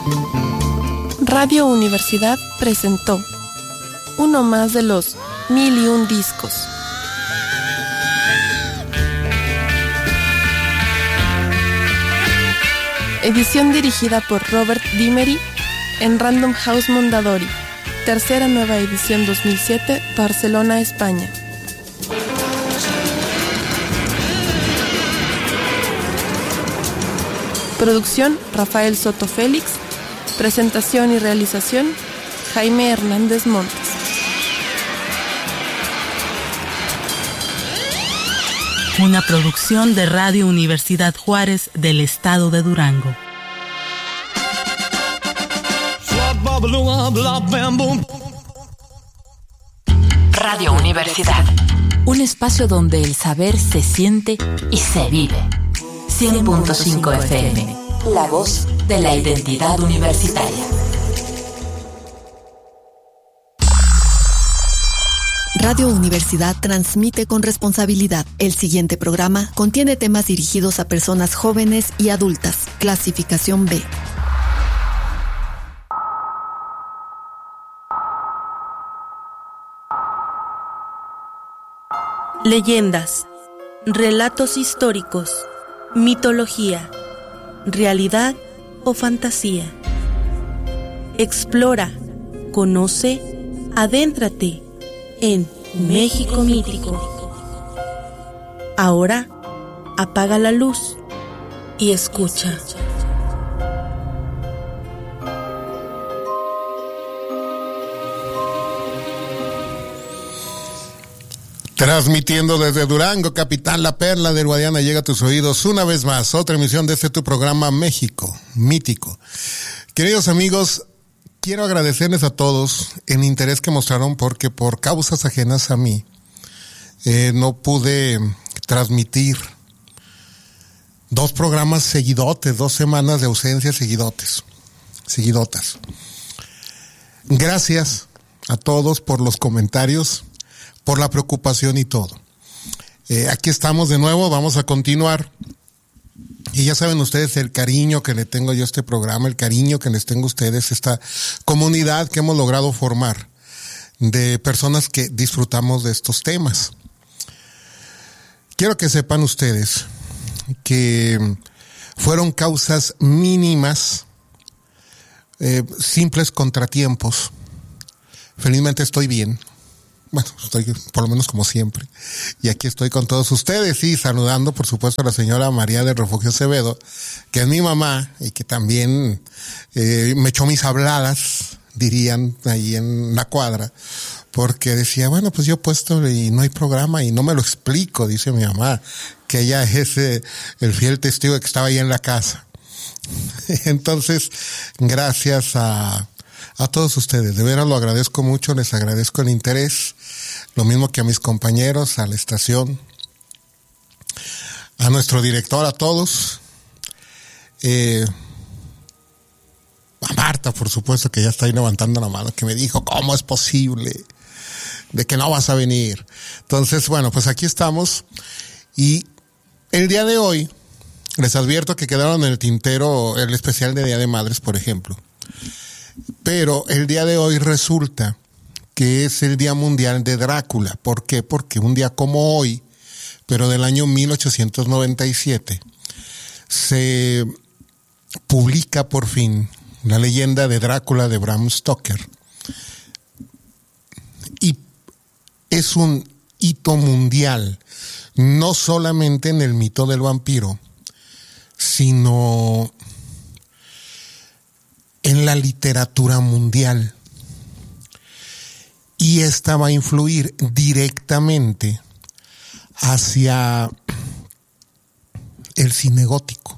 Radio Universidad presentó uno más de los 1001 discos. Edición dirigida por Robert Dimery en Random House Mondadori. Tercera nueva edición 2007, Barcelona, España. Producción, Rafael Soto Félix. Presentación y realización, Jaime Hernández Montes. Una producción de Radio Universidad Juárez del Estado de Durango. Radio Universidad. Un espacio donde el saber se siente y se vive. 100.5 FM. La voz de la identidad universitaria. Radio Universidad transmite con responsabilidad. El siguiente programa contiene temas dirigidos a personas jóvenes y adultas. Clasificación B. Leyendas, relatos históricos, mitología, realidad o fantasía. Explora, conoce, adéntrate en México Mítico. Ahora, apaga la luz y escucha. Transmitiendo desde Durango, capital, la perla del Guadiana llega a tus oídos una vez más. Otra emisión de este tu programa México Mítico. Queridos amigos, quiero agradecerles a todos el interés que mostraron porque por causas ajenas a mí no pude transmitir 2 programas seguidotes, 2 semanas de ausencia seguidotas. Gracias a todos por los comentarios, por la preocupación y todo. Aquí estamos de nuevo, vamos a continuar. Y ya saben ustedes el cariño que le tengo yo a este programa, el cariño que les tengo a ustedes, esta comunidad que hemos logrado formar de personas que disfrutamos de estos temas. Quiero que sepan ustedes que fueron causas mínimas, simples contratiempos. Felizmente estoy bien. Bueno, estoy por lo menos como siempre. Y aquí estoy con todos ustedes y saludando, por supuesto, a la señora María del Refugio Acevedo, que es mi mamá y que también me echó mis habladas, dirían, ahí en la cuadra, porque decía, bueno, pues yo he puesto y no hay programa y no me lo explico, dice mi mamá, que ella es el fiel testigo de que estaba ahí en la casa. Entonces, gracias a todos ustedes, de veras lo agradezco mucho, les agradezco el interés, lo mismo que a mis compañeros, a la estación, a nuestro director, a todos, a Marta, por supuesto, que ya está ahí levantando la mano, que me dijo, ¿cómo es posible de que no vas a venir? Entonces, bueno, pues aquí estamos y el día de hoy les advierto que quedaron en el tintero el especial de Día de Madres, por ejemplo. Pero el día de hoy resulta que es el Día Mundial de Drácula. ¿Por qué? Porque un día como hoy, pero del año 1897, se publica por fin la leyenda de Drácula de Bram Stoker. Y es un hito mundial, no solamente en el mito del vampiro, sino en la literatura mundial. Y esta va a influir directamente hacia el cine gótico.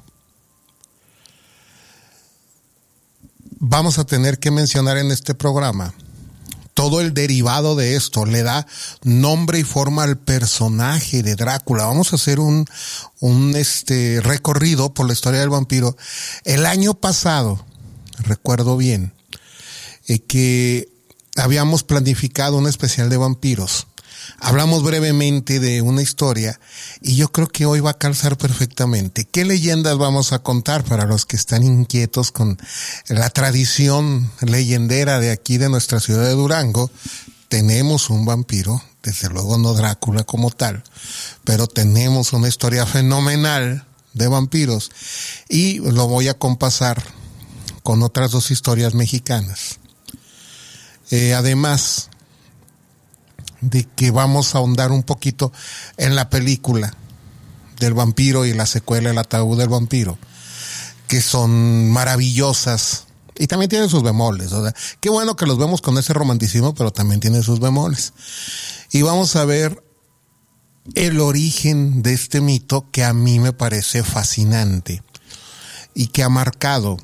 Vamos a tener que mencionar en este programa todo el derivado de esto, le da nombre y forma al personaje de Drácula. Vamos a hacer un recorrido por la historia del vampiro. El año pasado, recuerdo bien, que habíamos planificado un especial de vampiros, hablamos brevemente de una historia y yo creo que hoy va a calzar perfectamente. ¿Qué leyendas vamos a contar para los que están inquietos con la tradición leyendera de aquí de nuestra ciudad de Durango? Tenemos un vampiro, desde luego no Drácula como tal, pero tenemos una historia fenomenal de vampiros y lo voy a compasar con otras dos historias mexicanas. Además de que vamos a ahondar un poquito en la película del vampiro y la secuela El ataúd del vampiro, que son maravillosas y también tienen sus bemoles. O sea, qué bueno que los vemos con ese romanticismo, pero también tienen sus bemoles. Y vamos a ver el origen de este mito que a mí me parece fascinante y que ha marcado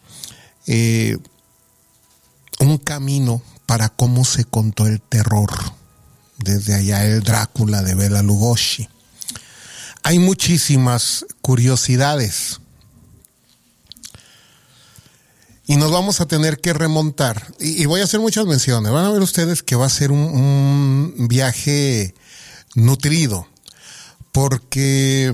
un camino para cómo se contó el terror desde allá, el Drácula de Bela Lugosi. Hay muchísimas curiosidades y nos vamos a tener que remontar, y voy a hacer muchas menciones. Van a ver ustedes que va a ser un viaje nutrido, porque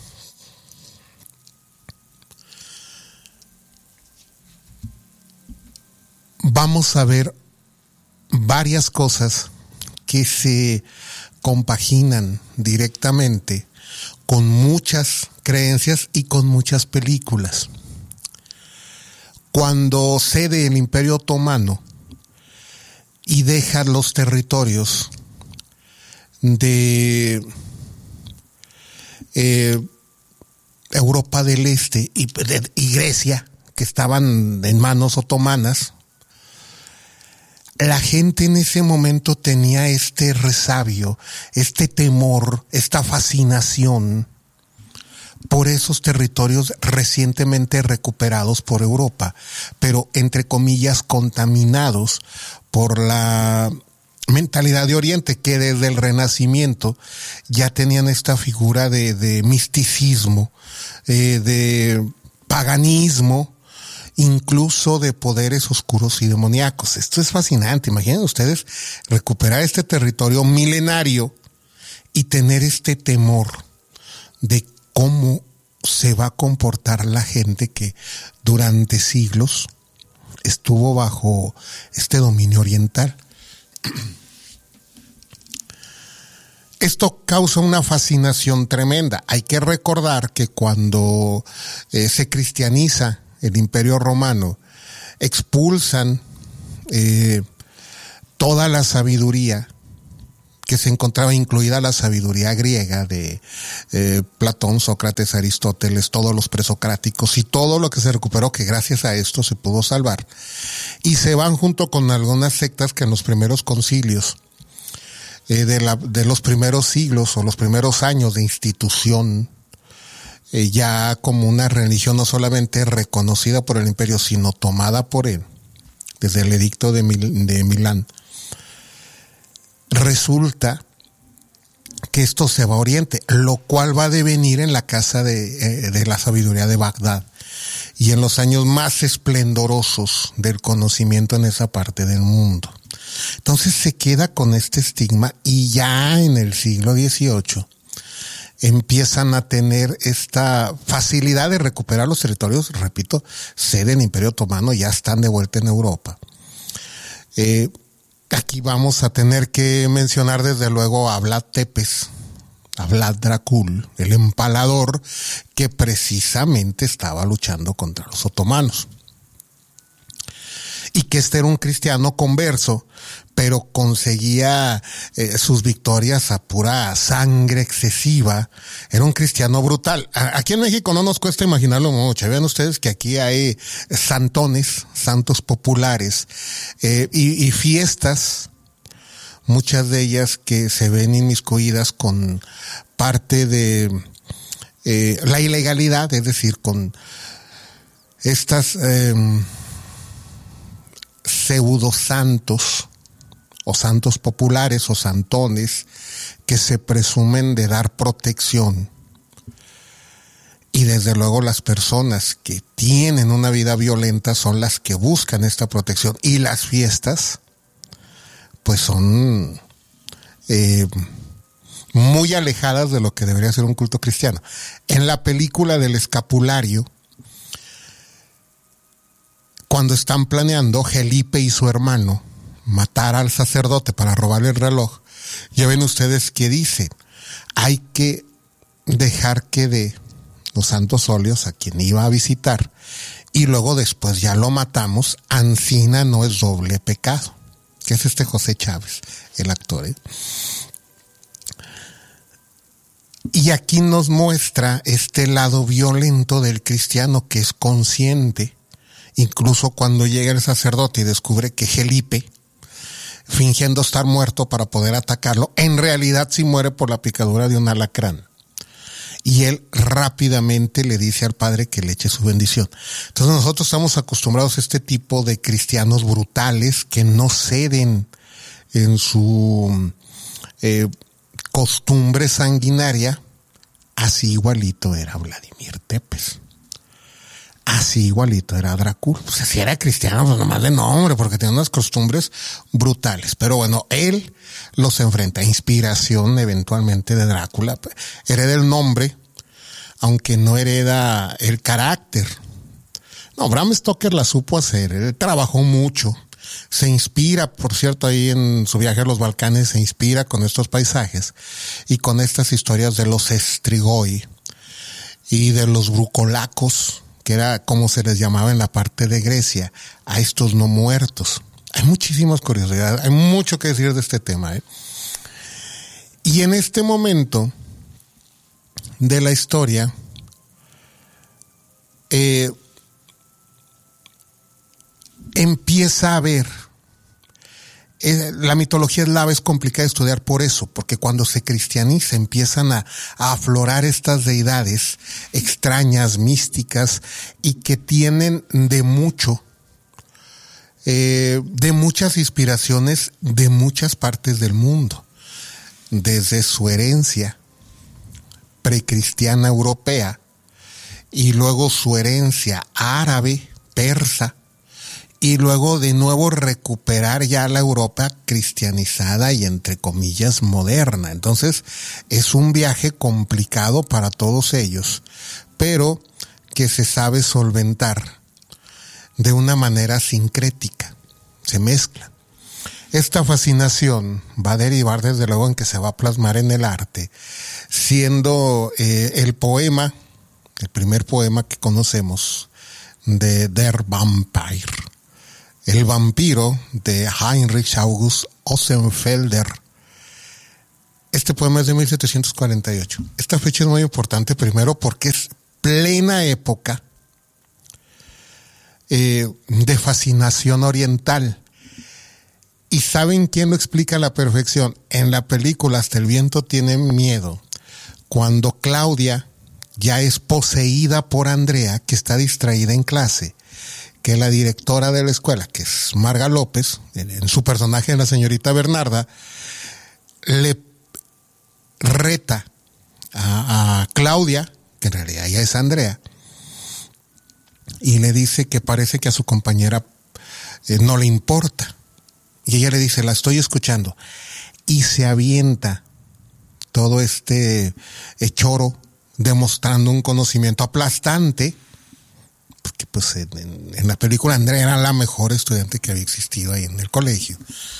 vamos a ver varias cosas que se compaginan directamente con muchas creencias y con muchas películas. Cuando cede el Imperio Otomano y deja los territorios de Europa del Este y Grecia, que estaban en manos otomanas, la gente en ese momento tenía este resabio, este temor, esta fascinación por esos territorios recientemente recuperados por Europa, pero entre comillas contaminados por la mentalidad de Oriente, que desde el Renacimiento ya tenían esta figura de misticismo, de paganismo, incluso de poderes oscuros y demoníacos. Esto es fascinante. Imaginen ustedes recuperar este territorio milenario y tener este temor de cómo se va a comportar la gente que durante siglos estuvo bajo este dominio oriental. Esto causa una fascinación tremenda. Hay que recordar que cuando se cristianiza el Imperio Romano, expulsan toda la sabiduría que se encontraba, incluida la sabiduría griega de Platón, Sócrates, Aristóteles, todos los presocráticos y todo lo que se recuperó, que gracias a esto se pudo salvar. Y se van junto con algunas sectas que en los primeros concilios de los primeros siglos o los primeros años de institución, ya como una religión no solamente reconocida por el imperio, sino tomada por él, desde el edicto de Milán, resulta que esto se va a Oriente, lo cual va a devenir en la casa de la sabiduría de Bagdad y en los años más esplendorosos del conocimiento en esa parte del mundo. Entonces se queda con este estigma y ya en el siglo XVIII empiezan a tener esta facilidad de recuperar los territorios, repito, sede del Imperio Otomano, ya están de vuelta en Europa. Aquí vamos a tener que mencionar desde luego a Vlad Tepes, a Vlad Dracul, el empalador, que precisamente estaba luchando contra los otomanos. Y que este era un cristiano converso, pero conseguía sus victorias a pura sangre excesiva. Era un cristiano brutal. Aquí en México no nos cuesta imaginarlo mucho. Vean ustedes que aquí hay santones, santos populares, y fiestas, muchas de ellas que se ven inmiscuidas con parte de la ilegalidad, es decir, con estas pseudosantos o santos populares o santones que se presumen de dar protección. Y desde luego las personas que tienen una vida violenta son las que buscan esta protección, y las fiestas pues son muy alejadas de lo que debería ser un culto cristiano. En la película del escapulario, cuando están planeando Felipe y su hermano matar al sacerdote para robarle el reloj, ya ven ustedes que dice, hay que dejar que dé los santos óleos a quien iba a visitar y luego después ya lo matamos, ancina no es doble pecado, que es José Chávez, el actor, ¿eh? Y aquí nos muestra este lado violento del cristiano que es consciente, incluso cuando llega el sacerdote y descubre que Felipe, fingiendo estar muerto para poder atacarlo, en realidad sí muere por la picadura de un alacrán. Y él rápidamente le dice al padre que le eche su bendición. Entonces nosotros estamos acostumbrados a este tipo de cristianos brutales que no ceden en su costumbre sanguinaria. Así igualito era Vladimir Tepes. Así igualito era Drácula. Pues si era cristiano, pues nomás de nombre, porque tenía unas costumbres brutales. Pero bueno, él los enfrenta. Inspiración eventualmente de Drácula. Hereda el nombre, aunque no hereda el carácter. No, Bram Stoker la supo hacer. Él trabajó mucho. Se inspira, por cierto, ahí en su viaje a los Balcanes, se inspira con estos paisajes y con estas historias de los Strigoi y de los brucolacos, que era como se les llamaba en la parte de Grecia, a estos no muertos. Hay muchísimas curiosidades, hay mucho que decir de este tema, ¿eh? Y en este momento de la historia, empieza a ver, la mitología eslava es complicada de estudiar por eso, porque cuando se cristianiza empiezan a aflorar estas deidades extrañas, místicas, y que tienen de muchas inspiraciones de muchas partes del mundo, desde su herencia precristiana europea y luego su herencia árabe, persa, y luego de nuevo recuperar ya la Europa cristianizada y entre comillas moderna. Entonces es un viaje complicado para todos ellos, pero que se sabe solventar de una manera sincrética, se mezcla. Esta fascinación va a derivar desde luego en que se va a plasmar en el arte, siendo el poema, el primer poema que conocemos de Der Vampire, el vampiro de Heinrich August Ossenfelder. Este poema es de 1748. Esta fecha es muy importante, primero porque es plena época de fascinación oriental. ¿Y saben quién lo explica a la perfección? En la película Hasta el viento tiene miedo, cuando Claudia ya es poseída por Andrea, que está distraída en clase, que la directora de la escuela, que es Marga López, en su personaje de la señorita Bernarda, le reta a Claudia, que en realidad ya es Andrea, y le dice que parece que a su compañera no le importa. Y ella le dice, la estoy escuchando. Y se avienta todo este choro demostrando un conocimiento aplastante, porque pues en la película Andrea era la mejor estudiante que había existido ahí en el colegio.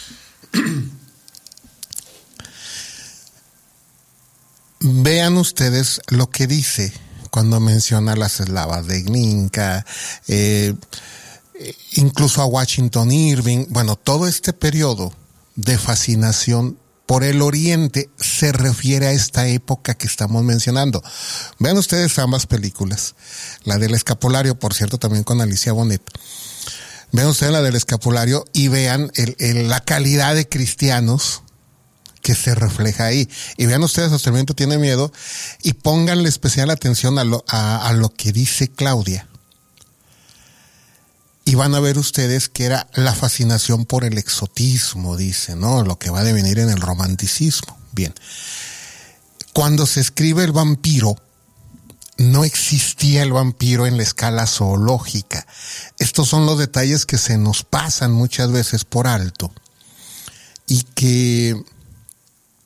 Vean ustedes lo que dice cuando menciona a las eslavas de Glinka, incluso a Washington Irving. Bueno, todo este periodo de fascinación por el Oriente se refiere a esta época que estamos mencionando. Vean ustedes ambas películas. La del Escapulario, por cierto, también con Alicia Bonet. Vean ustedes la del Escapulario y vean la calidad de cristianos que se refleja ahí. Y vean ustedes, Hasta el viento tiene miedo, y pónganle especial atención a lo que dice Claudia. Y van a ver ustedes que era la fascinación por el exotismo, dice, ¿no? Lo que va a devenir en el romanticismo. Bien. Cuando se escribe el vampiro, no existía el vampiro en la escala zoológica. Estos son los detalles que se nos pasan muchas veces por alto y que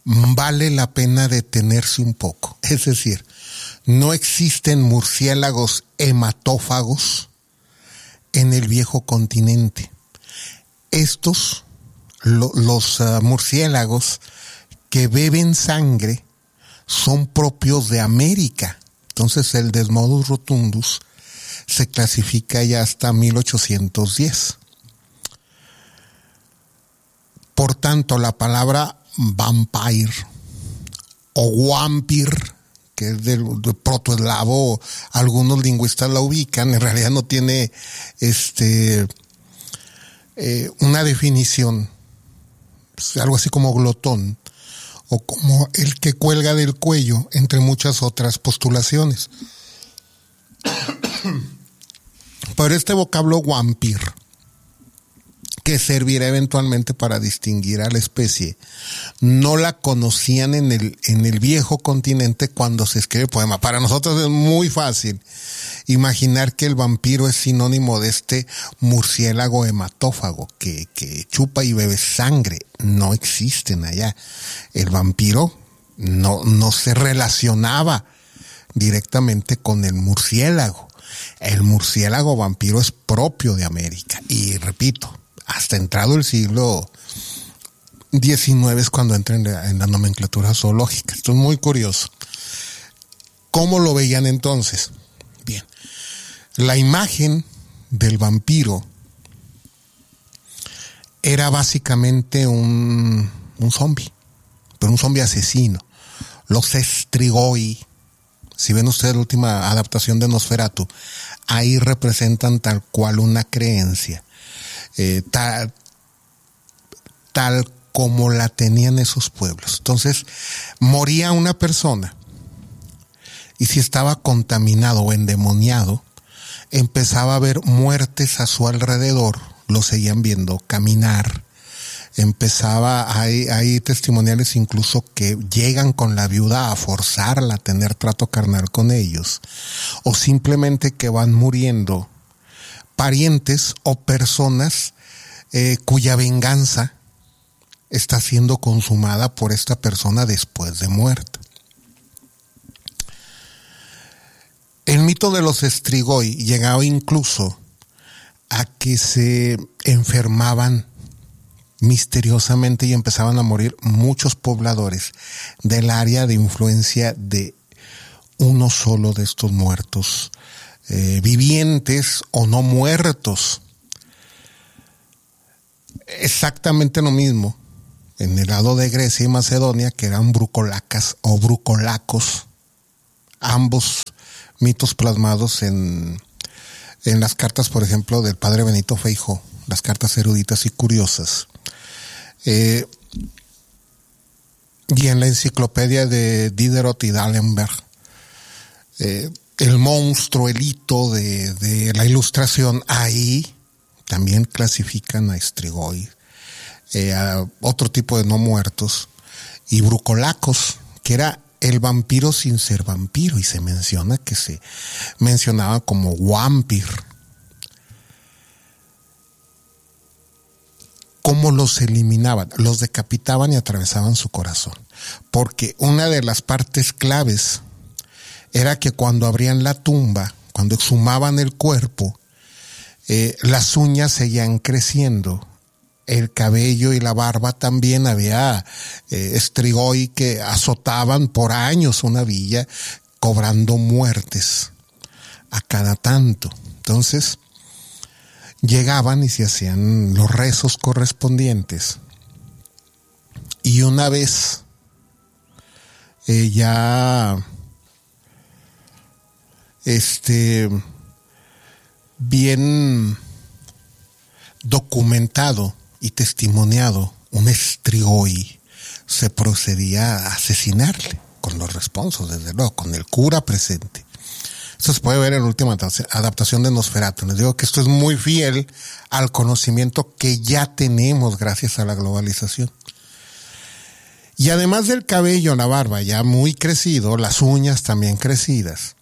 vale la pena detenerse un poco. Es decir, no existen murciélagos hematófagos en el viejo continente. Estos, los murciélagos que beben sangre, son propios de América. Entonces el Desmodus rotundus se clasifica ya hasta 1810. Por tanto, la palabra vampire o vampir, que es del protoeslavo, algunos lingüistas la ubican, en realidad no tiene una definición, algo así como glotón o como el que cuelga del cuello, entre muchas otras postulaciones. Pero este vocablo vampir, que servirá eventualmente para distinguir a la especie, no la conocían en el viejo continente cuando se escribe el poema. Para nosotros es muy fácil imaginar que el vampiro es sinónimo de este murciélago hematófago que chupa y bebe sangre. No existen allá. El vampiro no se relacionaba directamente con el murciélago. El murciélago vampiro es propio de América. Y repito, hasta entrado el siglo XIX es cuando entra en la nomenclatura zoológica. Esto es muy curioso. ¿Cómo lo veían entonces? Bien, la imagen del vampiro era básicamente un zombie, pero un zombie asesino. Los Strigoi, si ven ustedes la última adaptación de Nosferatu, ahí representan tal cual una creencia. Tal como la tenían esos pueblos. Entonces, moría una persona y si estaba contaminado o endemoniado, empezaba a haber muertes a su alrededor, lo seguían viendo caminar, hay testimoniales incluso que llegan con la viuda a forzarla a tener trato carnal con ellos, o simplemente que van muriendo parientes o personas cuya venganza está siendo consumada por esta persona después de muerta. El mito de los Strigoi llegaba incluso a que se enfermaban misteriosamente y empezaban a morir muchos pobladores del área de influencia de uno solo de estos muertos, vivientes o no muertos. Exactamente lo mismo en el lado de Grecia y Macedonia, que eran brucolacas o brucolacos, ambos mitos plasmados en las cartas, por ejemplo, del padre Benito Feijó, las cartas eruditas y curiosas, y en la enciclopedia de Diderot y D'Alembert, el monstruo, el hito de la ilustración. Ahí también clasifican a Strigoi, a otro tipo de no muertos, y brucolacos, que era el vampiro sin ser vampiro, y se menciona que se mencionaba como vampir. ¿Cómo los eliminaban? Los decapitaban y atravesaban su corazón, porque una de las partes claves era que cuando abrían la tumba, cuando exhumaban el cuerpo, las uñas seguían creciendo, el cabello y la barba también. Había Strigoi que azotaban por años una villa, cobrando muertes a cada tanto. Entonces llegaban y se hacían los rezos correspondientes, y una vez bien documentado y testimoniado, un Strigoi se procedía a asesinarle con los responsos, desde luego, con el cura presente. Esto se puede ver en la última adaptación de Nosferatu. Les digo que esto es muy fiel al conocimiento que ya tenemos gracias a la globalización. Y además del cabello, la barba ya muy crecido, las uñas también crecidas,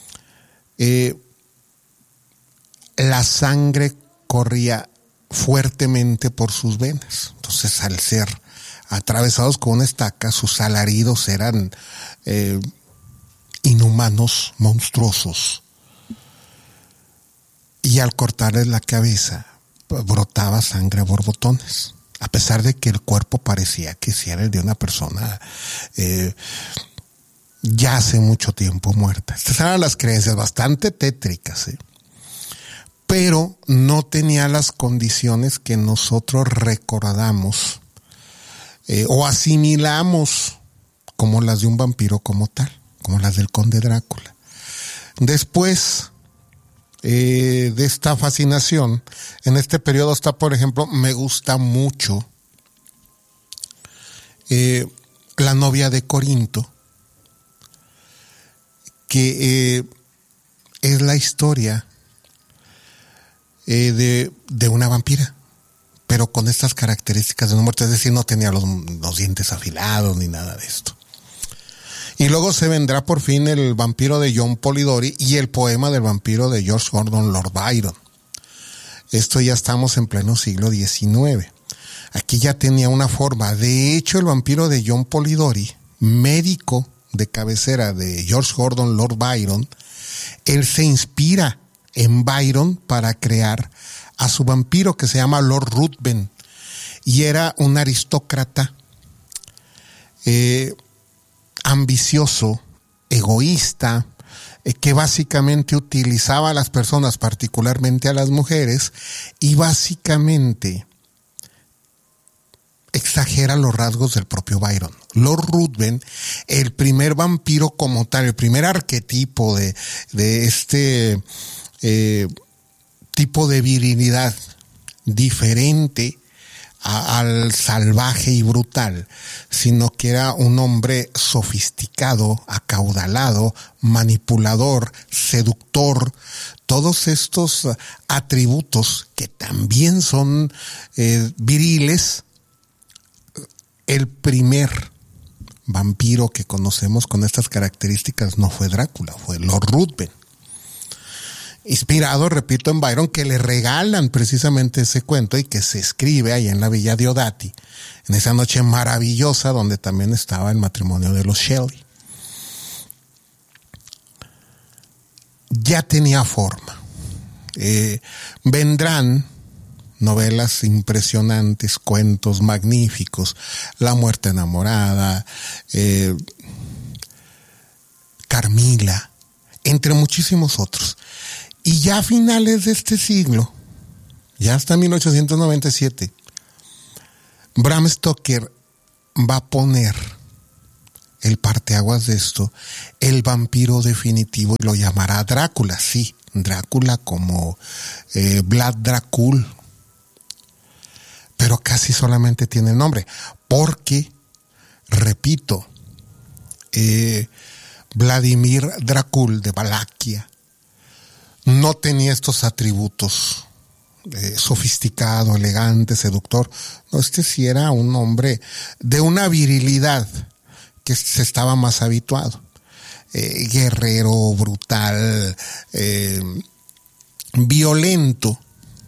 la sangre corría fuertemente por sus venas. Entonces, al ser atravesados con una estaca. Sus alaridos eran inhumanos, monstruosos. Y al cortarles la cabeza, brotaba sangre a borbotones. A pesar de que el cuerpo parecía que sí era el de una persona ya hace mucho tiempo muerta. Estas eran las creencias bastante tétricas, pero no tenía las condiciones que nosotros recordamos o asimilamos como las de un vampiro como tal, como las del Conde Drácula. Después de esta fascinación, en este periodo está, por ejemplo, me gusta mucho La novia de Corinto, que es la historia de una vampira, pero con estas características de una muerte, es decir, no tenía los dientes afilados ni nada de esto. Y luego se vendrá por fin El vampiro de John Polidori y el poema del vampiro de George Gordon Lord Byron. Esto ya estamos en pleno siglo XIX. Aquí ya tenía una forma. De hecho, el vampiro de John Polidori, médico de cabecera de George Gordon Lord Byron, él se inspira en Byron para crear a su vampiro, que se llama Lord Ruthven, y era un aristócrata ambicioso, egoísta, que básicamente utilizaba a las personas, particularmente a las mujeres, y básicamente exagera los rasgos del propio Byron. Lord Ruthven, el primer vampiro como tal, el primer arquetipo de este tipo de virilidad diferente al salvaje y brutal, sino que era un hombre sofisticado, acaudalado, manipulador, seductor, todos estos atributos que también son viriles. El primer vampiro que conocemos con estas características no fue Drácula, fue Lord Ruthven. Inspirado, repito, en Byron, que le regalan precisamente ese cuento y que se escribe ahí en la Villa Diodati, en esa noche maravillosa donde también estaba el matrimonio de los Shelley. Ya tenía forma. Vendrán novelas impresionantes, cuentos magníficos, La muerte enamorada, Carmila, entre muchísimos otros. Y ya a finales de este siglo, ya hasta 1897, Bram Stoker va a poner el parteaguas de esto, el vampiro definitivo, y lo llamará Drácula. Sí, Drácula como Vlad Dracul, pero casi solamente tiene el nombre, porque, repito, Vladimir Dracul de Valaquia no tenía estos atributos, sofisticado, elegante, seductor. No, este sí era un hombre de una virilidad que se estaba más habituado. Guerrero, brutal, violento.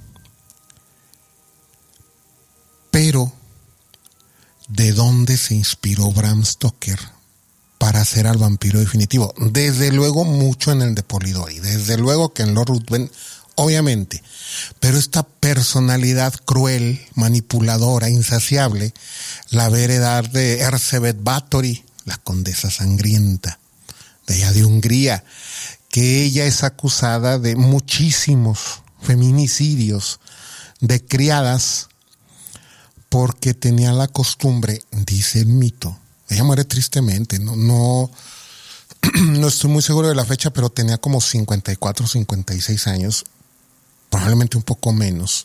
Pero, ¿de dónde se inspiró Bram Stoker para hacer al vampiro definitivo? Desde luego mucho en el de Polidori, desde luego que en Lord Ruthven, obviamente, pero esta personalidad cruel, manipuladora, insaciable, la va a heredar de Erzsébet Báthory, la condesa sangrienta, de allá de Hungría, que ella es acusada de muchísimos feminicidios de criadas porque tenía la costumbre, dice el mito, ella muere tristemente, no estoy muy seguro de la fecha, pero tenía como 54, 56 años, probablemente un poco menos.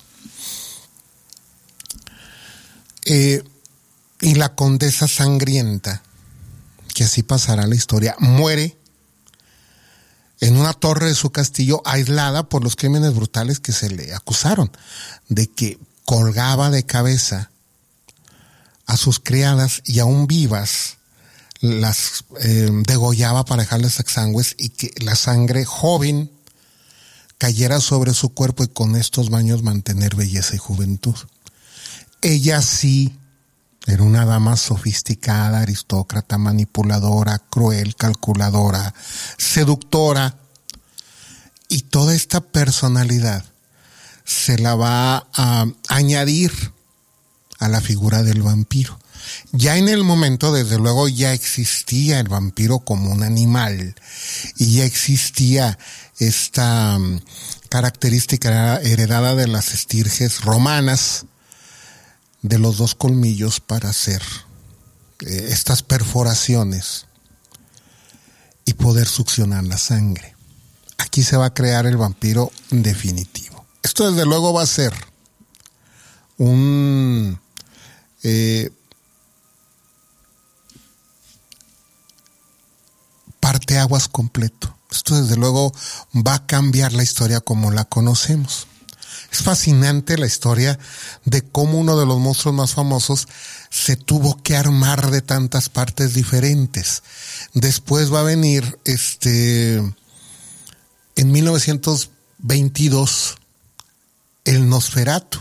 Y la condesa sangrienta, que así pasará la historia, muere en una torre de su castillo, aislada por los crímenes brutales que se le acusaron, de que colgaba de cabeza a sus criadas y aún vivas las degollaba para dejarles exangües, y que la sangre joven cayera sobre su cuerpo y con estos baños mantener belleza y juventud. Ella sí Era una dama sofisticada, aristócrata, manipuladora, cruel, calculadora, seductora. Y toda esta personalidad se la va a añadir a la figura del vampiro. Ya en el momento, desde luego, ya existía el vampiro como un animal y ya existía esta característica heredada de las estirges romanas de los dos colmillos para hacer estas perforaciones y poder succionar la sangre. Aquí se va a crear el vampiro definitivo. Esto desde luego va a ser un parteaguas completo. Esto desde luego va a cambiar la historia como la conocemos. Es fascinante la historia de cómo uno de los monstruos más famosos se tuvo que armar de tantas partes diferentes. Después va a venir en 1922 el Nosferatu,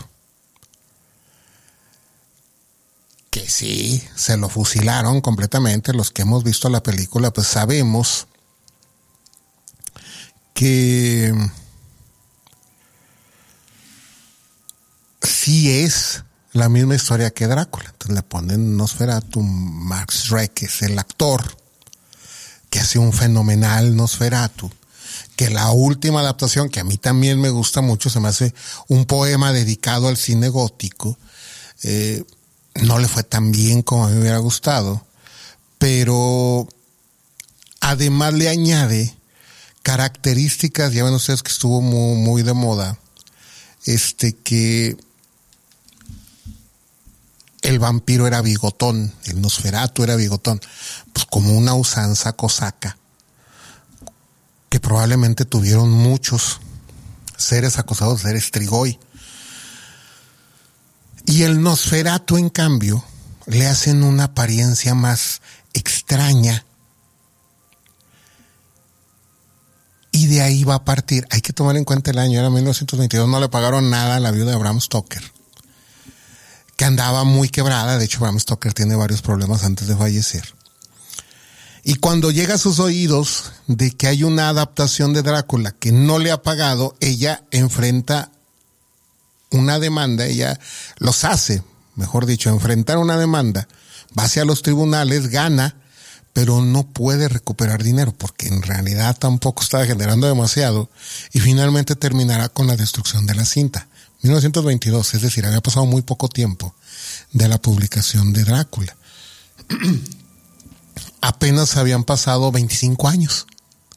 que sí, se lo fusilaron completamente. Los que hemos visto la película, pues sabemos que sí es la misma historia que Drácula. Entonces le ponen Nosferatu. Max Schreck es el actor que hace un fenomenal Nosferatu, que la última adaptación, que a mí también me gusta mucho, se me hace un poema dedicado al cine gótico. No le fue tan bien como a mí me hubiera gustado, pero además le añade características. Ya ven ustedes que estuvo muy, muy de moda, que el vampiro era bigotón, el Nosferatu era bigotón, pues como una usanza cosaca que probablemente tuvieron muchos seres acosados de ser Strigoi. Y el Nosferatu, en cambio, le hacen una apariencia más extraña. Y de ahí va a partir. Hay que tomar en cuenta el año, era 1922, no le pagaron nada a la viuda de Bram Stoker, que andaba muy quebrada. De hecho, Bram Stoker tiene varios problemas antes de fallecer. Y cuando llega a sus oídos de que hay una adaptación de Drácula que no le ha pagado, ella enfrenta una demanda. Ella los hace, mejor dicho, enfrentar una demanda, va hacia los tribunales, gana, pero no puede recuperar dinero porque en realidad tampoco estaba generando demasiado, y finalmente terminará con la destrucción de la cinta. 1922, es decir, había pasado muy poco tiempo de la publicación de Drácula. Apenas habían pasado 25 años.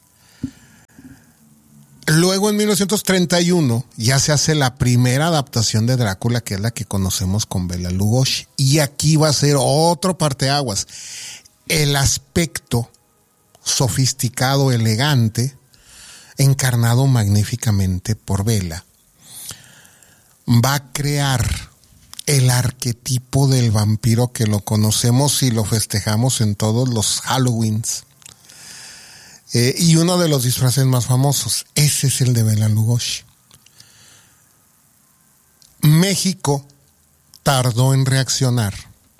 Luego en 1931 ya se hace la primera adaptación de Drácula, que es la que conocemos con Bela Lugosi. Y aquí va a ser otro parteaguas. El aspecto sofisticado, elegante, encarnado magníficamente por Bela, va a crear el arquetipo del vampiro que lo conocemos y lo festejamos en todos los Halloweens. Y uno de los disfraces más famosos, ese es el de Bela Lugosi. México tardó en reaccionar.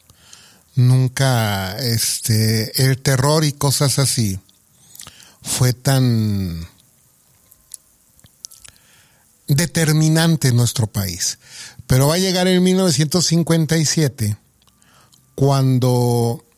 Nunca el terror y cosas así fue tan determinante en nuestro país. Pero va a llegar en 1957 cuando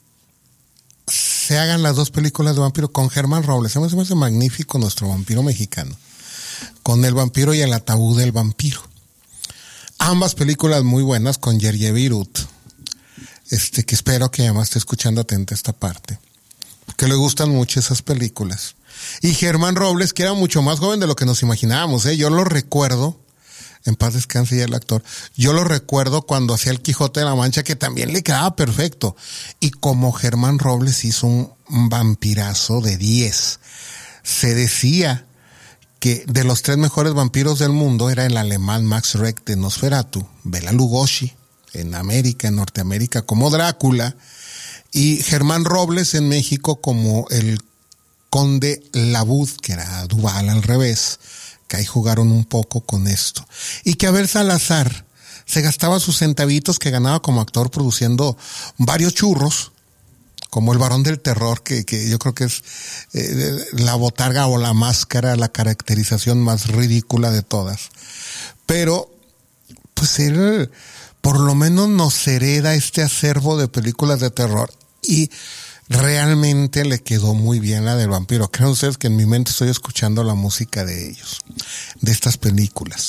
se hagan las dos películas de vampiro con Germán Robles. Se me hace magnífico nuestro vampiro mexicano, con El vampiro y el ataúd del vampiro. Ambas películas muy buenas, con Yerje Virut, que espero que además esté escuchando atenta esta parte, porque le gustan mucho esas películas. Y Germán Robles, que era mucho más joven de lo que nos imaginábamos, yo lo recuerdo, en paz descanse ya el actor, yo lo recuerdo cuando hacía El Quijote de la Mancha, que también le quedaba perfecto. Y como Germán Robles hizo un vampirazo de 10. Se decía que de los 3 mejores vampiros del mundo era el alemán Max Schreck de Nosferatu, Bela Lugosi en América, en Norteamérica, como Drácula, y Germán Robles en México como el conde Labud, que era Duval al revés, que ahí jugaron un poco con esto. Y que Abel Salazar se gastaba sus centavitos que ganaba como actor produciendo varios churros, como El Varón del Terror, que yo creo que es la botarga o la máscara, la caracterización más ridícula de todas. Pero, pues él por lo menos nos hereda este acervo de películas de terror y realmente le quedó muy bien la del vampiro. Creen ustedes que en mi mente estoy escuchando la música de ellos, de estas películas.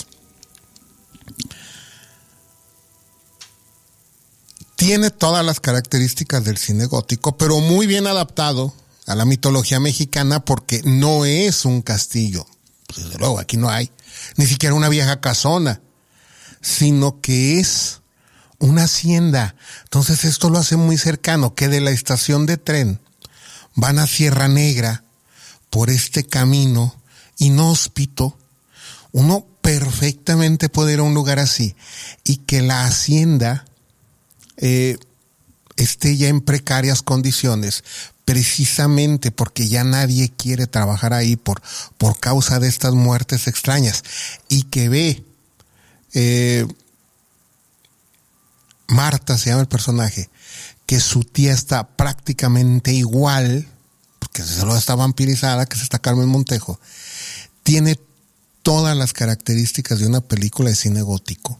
Tiene todas las características del cine gótico, pero muy bien adaptado a la mitología mexicana porque no es un castillo. Desde luego, aquí no hay ni siquiera una vieja casona, sino que es una hacienda. Entonces esto lo hace muy cercano, que de la estación de tren van a Sierra Negra por este camino inhóspito. Uno perfectamente puede ir a un lugar así y que la hacienda esté ya en precarias condiciones, precisamente porque ya nadie quiere trabajar ahí por causa de estas muertes extrañas, y que ve Marta, se llama el personaje, que su tía está prácticamente igual, porque solo está vampirizada, que es esta Carmen Montejo, tiene todas las características de una película de cine gótico.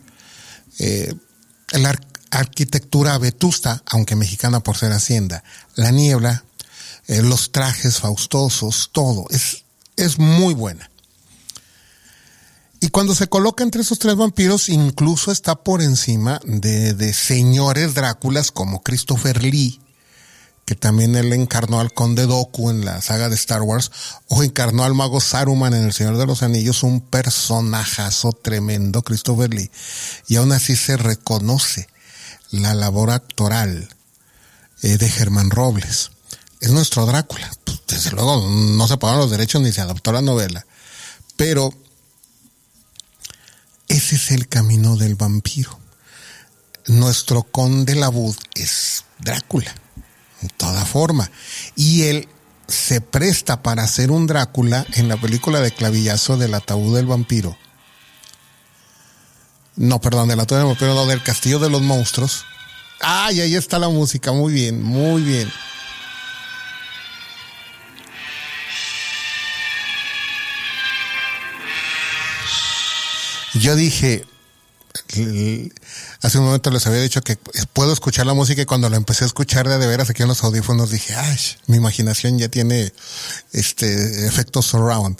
La arquitectura vetusta, aunque mexicana por ser hacienda, la niebla, los trajes faustosos, todo, es muy buena. Y cuando se coloca entre esos tres vampiros, incluso está por encima de señores Dráculas como Christopher Lee, que también él encarnó al Conde Dooku en la saga de Star Wars, o encarnó al mago Saruman en El Señor de los Anillos, un personajazo tremendo, Christopher Lee. Y aún así se reconoce la labor actoral de Germán Robles. Es nuestro Drácula. Pues, desde luego no se pagaron los derechos ni se adaptó la novela, pero ese es el camino del vampiro. Nuestro conde Labud es Drácula en toda forma, y él se presta para hacer un Drácula en la película de Clavillazo del Ataúd del Vampiro. No, perdón, del Ataúd del Vampiro, no, del Castillo de los Monstruos. ¡Ay, ahí está la música! Muy bien, muy bien. Yo dije, hace un momento les había dicho que puedo escuchar la música, y cuando la empecé a escuchar de veras aquí en los audífonos dije, ¡ay! Mi imaginación ya tiene efectos surround.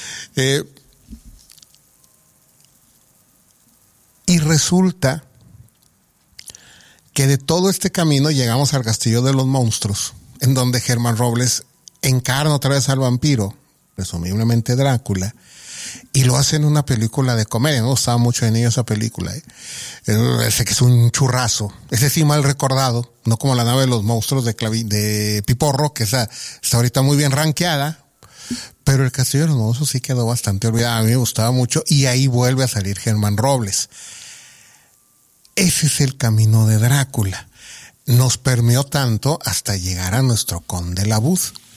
Y resulta que de todo este camino llegamos al Castillo de los Monstruos, en donde Germán Robles encarna otra vez al vampiro, presumiblemente Drácula, y lo hace en una película de comedia. Me gustaba mucho de niño esa película, ese que es un churrazo, ese sí mal recordado, no como La Nave de los Monstruos de Piporro, que esa está ahorita muy bien rankeada, pero el Castillo de los Monstruos sí quedó bastante olvidado. A mí me gustaba mucho, y ahí vuelve a salir Germán Robles. Ese es el camino de Drácula. Nos permeó tanto hasta llegar a nuestro conde Labud.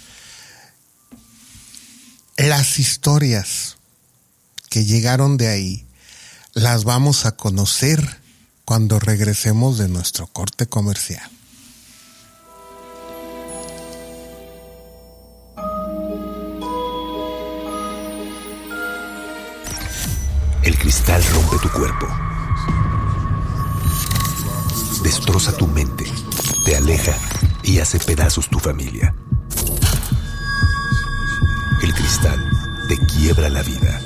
Las historias que llegaron de ahí las vamos a conocer cuando regresemos de nuestro corte comercial. El cristal rompe tu cuerpo, destroza tu mente, te aleja y hace pedazos tu familia. El cristal te quiebra la vida.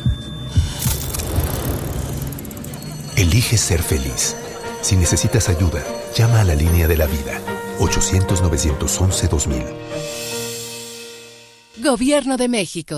Elige ser feliz. Si necesitas ayuda, llama a la línea de la vida, 800-911-2000. Gobierno de México.